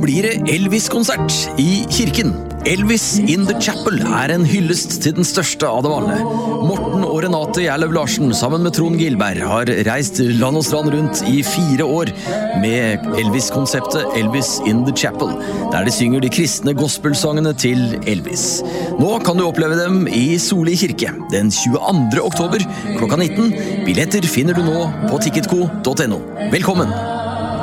blir det Elvis-konsert i kirken. Elvis in the Chapel en hyllest til den største av dem alle. Morten og Renate Gjerløv Larsen sammen med Trond Gilberg har reist land og strand rundt i 4 år med Elvis-konseptet Elvis in the Chapel, der de synger de kristne gospelsangene til Elvis. Nå kan du oppleve dem i Soli kirke den 22. oktober klokka 19. Billetter finner du nå på ticketco.no. Velkommen!